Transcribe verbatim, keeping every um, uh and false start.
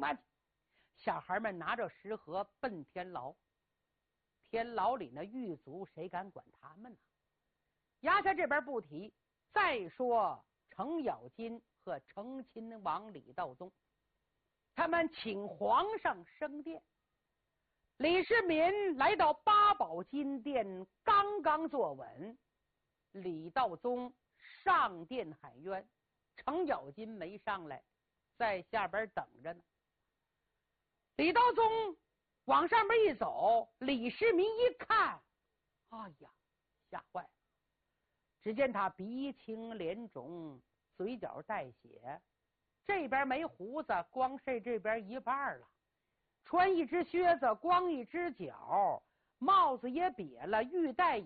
拿去。小孩们拿着食盒奔天牢。天牢里那狱卒谁敢管他们呢？衙下这边不提。再说程咬金和成亲王李道宗，他们请皇上升殿。李世民来到八宝金殿，刚刚坐稳，李道宗上殿喊冤，程咬金没上来，在下边等着呢。李道宗往上面一走，李世民一看，哎呀，吓坏了！只见他鼻青脸肿，嘴角带血，这边没胡子，光剩这边一半了。穿一只靴子，光一只脚，帽子也瘪了，玉带